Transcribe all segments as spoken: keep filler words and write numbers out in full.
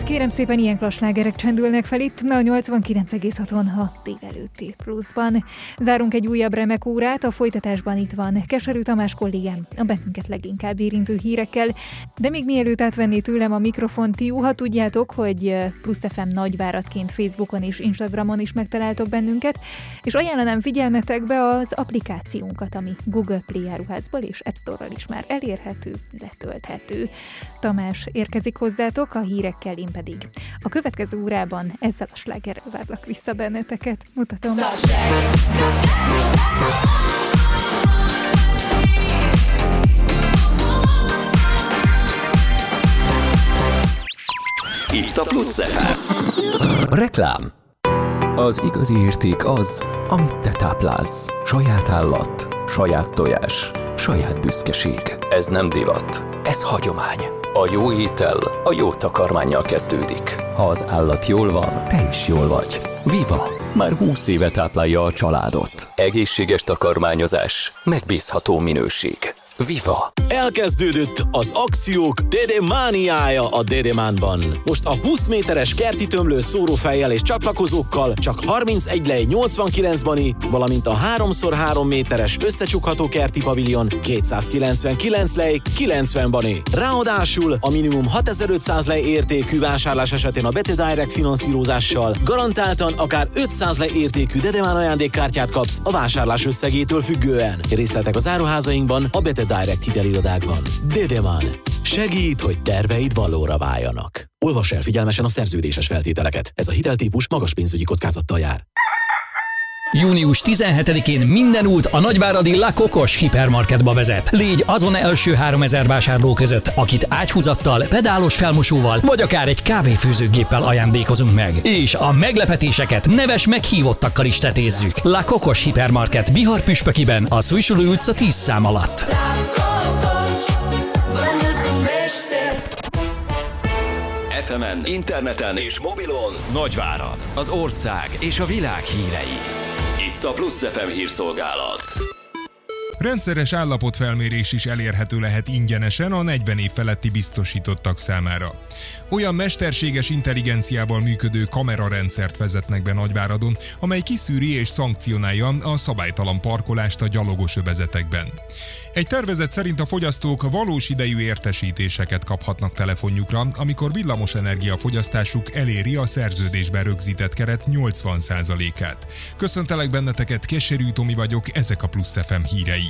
Kérem szépen, ilyen klassz slágerek csendülnek fel itt a nyolcvankilenc egész haton a délelőtti pluszban. Zárunk egy újabb remek órát, a folytatásban itt van Keserű Tamás kollégám, a bennünket leginkább érintő hírekkel, de még mielőtt átvenné tőlem a mikrofont, ti, ha tudjátok, hogy Plusz ef em nagyváradként Facebookon és Instagramon is megtaláltok bennünket, és ajánlanám figyelmetekbe az applikációnkat, ami Google Play áruházból és App Store-ral is már elérhető, letölthető. Tamás érkezik hozzátok, a hírekkel én pedig a következő órában ezzel a slágerrel várlak vissza benneteket. Mutatom. Itt a Plusz ef em. Reklám. Az igazi érték az, amit te táplálsz. Saját állat, saját tojás, saját büszkeség. Ez nem divat, ez hagyomány. A jó étel a jó takarmánnyal kezdődik. Ha az állat jól van, te is jól vagy. Viva! Már húsz éve táplálja a családot. Egészséges takarmányozás, megbízható minőség. Viva! Elkezdődött az akciók Dedemániája a Dedemánban. Most a húsz méteres kerti tömlő szórófejjel és csatlakozókkal csak harmincegy lej nyolcvankilenc bani, valamint a három szor három méteres összecsukható kerti paviljon kétszázkilencvenkilenc lej kilencven bani. Ráadásul a minimum hatezer-ötszáz lej értékű vásárlás esetén a Bete Direct finanszírozással garantáltan akár ötszáz lej értékű Dedemán ajándékkártyát kapsz a vásárlás összegétől függően. Részletek az áruházainkban, a Bete Direct hitelirodákban. Dedemán. Segít, hogy terveid valóra váljanak. Olvass el figyelmesen a szerződéses feltételeket. Ez a hiteltípus magas pénzügyi kockázattal jár. június tizenhetedikén minden út a nagyváradi La Cocos hipermarketba vezet. Légy azon első háromezer vásárló között, akit ágyhúzattal, pedálos felmosóval, vagy akár egy kávéfőzőgéppel ajándékozunk meg. És a meglepetéseket neves meghívottakkal is tetézzük. La Cocos hipermarket Bihar püspökiben, a Szújsuló utca tíz szám alatt. ef emen, interneten és mobilon Nagyvárad, az ország és a világ hírei. Itt a Plusz ef em hírszolgálat. Rendszeres állapotfelmérés is elérhető lehet ingyenesen a negyven év feletti biztosítottak számára. Olyan mesterséges intelligenciával működő kamerarendszert vezetnek be Nagyváradon, amely kiszűri és szankcionálja a szabálytalan parkolást a gyalogos övezetekben. Egy tervezet szerint a fogyasztók valós idejű értesítéseket kaphatnak telefonjukra, amikor villamosenergia fogyasztásuk eléri a szerződésben rögzített keret nyolcvan százalékát. Köszöntelek benneteket, Keserű Tomi vagyok, ezek a Plusz ef em hírei.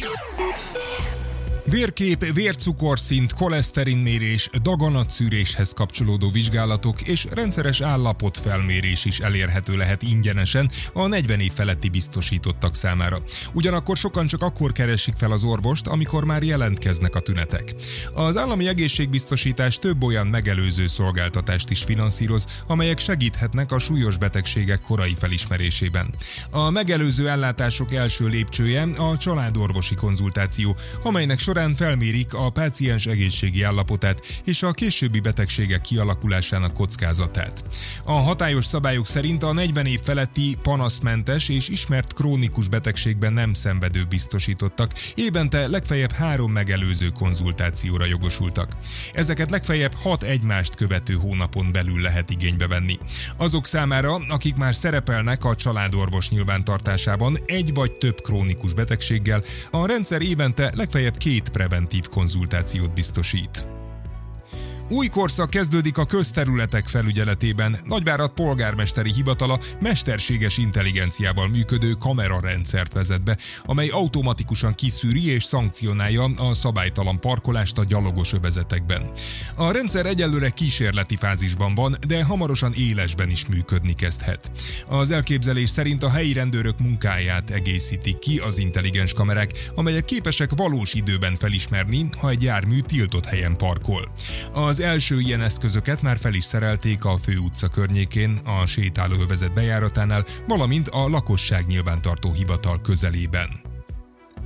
Vérkép, vércukorszint, koleszterinmérés, daganatszűréshez kapcsolódó vizsgálatok és rendszeres állapotfelmérés is elérhető lehet ingyenesen a negyven év feletti biztosítottak számára. Ugyanakkor sokan csak akkor keresik fel az orvost, amikor már jelentkeznek a tünetek. Az állami egészségbiztosítás több olyan megelőző szolgáltatást is finanszíroz, amelyek segíthetnek a súlyos betegségek korai felismerésében. A megelőző ellátások első lépcsője a családorvosi konzultáció, amelynek során felmérik a páciens egészségi állapotát és a későbbi betegségek kialakulásának kockázatát. A hatályos szabályok szerint a negyven év feletti panaszmentes és ismert krónikus betegségben nem szenvedő biztosítottak évente legfeljebb három megelőző konzultációra jogosultak. Ezeket legfeljebb hat egymást követő hónapon belül lehet igénybe venni. Azok számára, akik már szerepelnek a családorvos nyilvántartásában egy vagy több krónikus betegséggel, a rendszer évente legfeljebb két preventív konzultációt biztosít. Új korszak kezdődik a közterületek felügyeletében. Nagyvárad polgármesteri hivatala mesterséges intelligenciával működő kamerarendszert vezet be, amely automatikusan kiszűri és szankcionálja a szabálytalan parkolást a gyalogos övezetekben. A rendszer egyelőre kísérleti fázisban van, de hamarosan élesben is működni kezdhet. Az elképzelés szerint a helyi rendőrök munkáját egészítik ki az intelligens kamerák, amelyek képesek valós időben felismerni, ha egy jármű tiltott helyen parkol. Az Az első ilyen eszközöket már fel is szerelték a főutca környékén, a sétálóövezet bejáratánál, valamint a lakosság nyilvántartó hivatal közelében.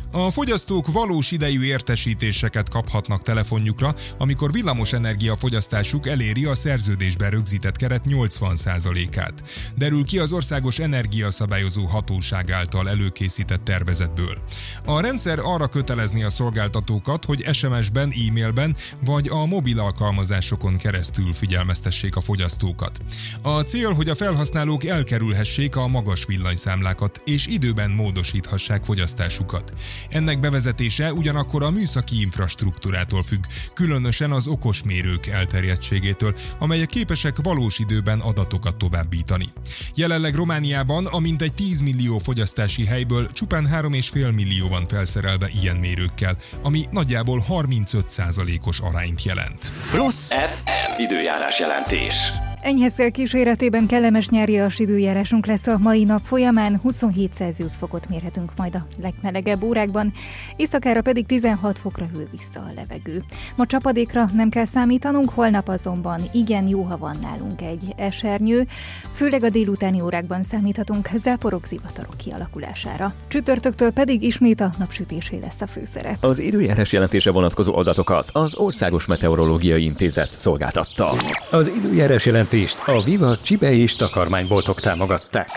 A fogyasztók valós idejű értesítéseket kaphatnak telefonjukra, amikor villamosenergia fogyasztásuk eléri a szerződésben rögzített keret nyolcvan százalékát. Derül ki az Országos Energiaszabályozó Hatóság által előkészített tervezetből. A rendszer arra kötelezni a szolgáltatókat, hogy es em es-ben, e-mailben vagy a mobil alkalmazásokon keresztül figyelmeztessék a fogyasztókat. A cél, hogy a felhasználók elkerülhessék a magas villanyszámlákat és időben módosíthassák fogyasztásukat. Ennek bevezetése ugyanakkor a műszaki infrastruktúrától függ, különösen az okosmérők elterjedtségétől, amelyek képesek valós időben adatokat továbbítani. Jelenleg Romániában a mintegy tíz millió fogyasztási helyből csupán három egész öt millió van felszerelve ilyen mérőkkel, ami nagyjából harmincöt százalékos arányt jelent. Plusz ef em időjárás jelentés. Enyhe szél kíséretében kellemes nyárias időjárásunk lesz a mai nap folyamán, huszonhét Celsius fokot mérhetünk majd a legmelegebb órákban, éjszakára pedig tizenhat fokra hűl vissza a levegő. Ma csapadékra nem kell számítanunk, holnap azonban igen jó, ha van nálunk egy esernyő, főleg a délutáni órákban számíthatunk záporok, zivatarok kialakulására. Csütörtöktől pedig ismét a napsütésé lesz a főszerep. Az időjárás jelentése vonatkozó adatokat az Országos Meteorológiai Intézet szolgáltatta. Az időjárás jelentés a Viva csibe és takarmányboltok támogatták.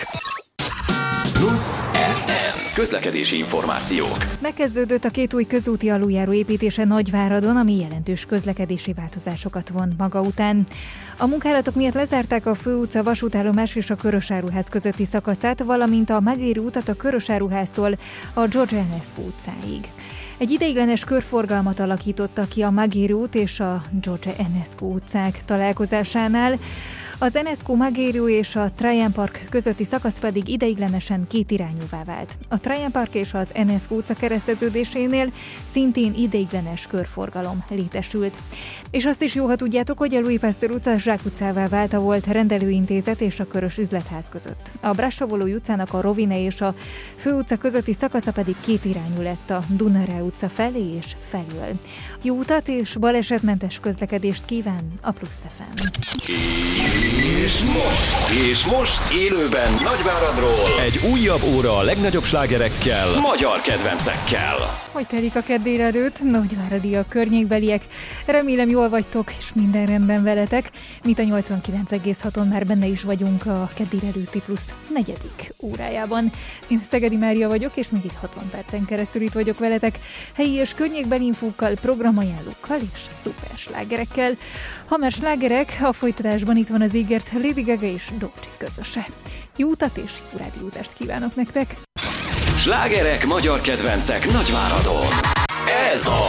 Plusz ef em közlekedési információk. Megkezdődött a két új közúti aluljáró építése Nagyváradon, ami jelentős közlekedési változásokat von maga után. A munkálatok miatt lezárták a főutca vasútállomás és a Körösáruház közötti szakaszát, valamint a megérő utat a Körösáruháztól a George Enescu utcáig. Egy ideiglenes körforgalmat alakítottak ki a Magérő út és a George Enescu utcák találkozásánál. Az Enescu, Magérő és a Trajan Park közötti szakasz pedig ideiglenesen kétirányúvá vált. A Trajan Park és az Enescu utca kereszteződésénél szintén ideiglenes körforgalom létesült. És azt is jó, ha tudjátok, hogy a Louis Pasteur utca Zsák utcává vált a volt rendelőintézet és a Körös üzletház között. A Brassavolo utcának a Rovine és a Főutca közötti szakasza pedig kétirányú lett a Dunare utca felé és felől. Jó utat és balesetmentes közlekedést kíván a Plusz ef em. És most, és most élőben Nagyváradról egy újabb óra a legnagyobb slágerekkel, magyar kedvencekkel. Hogy telik a kedd délelőtt, nagyváradiak, környékbeliek? Remélem jól vagytok, és minden rendben veletek. Mint a nyolcvankilenc egész haton már benne is vagyunk a kedd délelőtti Plusz negyedik órájában. Én Szegedi Mária vagyok, és még itt hatvan percen keresztül itt vagyok veletek. Helyi és környékbeli infókkal, programajánlókkal és szuper slágerekkel. Ha már slágerek, a folytatásban itt van az ígért Lady Gaga és Doja közöse. Jó utat és jó rádiózást kívánok nektek! Slágerek, magyar kedvencek Nagyváradon. Ez a